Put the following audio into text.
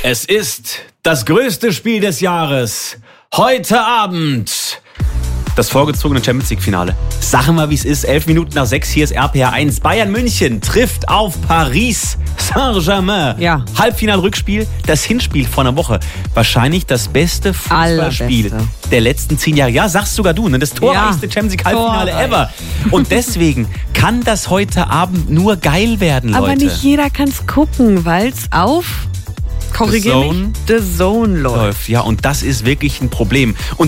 Es ist das größte Spiel des Jahres. Heute Abend. Das vorgezogene Champions-League-Finale. Sagen wir, wie es ist. 11 Minuten nach 6, hier ist RPR 1. Bayern München trifft auf Paris Saint-Germain. Ja. Halbfinal-Rückspiel, das Hinspiel vor einer Woche. Wahrscheinlich das beste Fußballspiel der letzten 10 Jahre. Ja, sagst sogar du, ne? Das torreichste Champions League-Halbfinale ever. Und deswegen kann das heute Abend nur geil werden, Leute. Aber nicht jeder kann es gucken, weil es auf... Korrigier mich. The Zone läuft. Ja, und das ist wirklich ein Problem. Und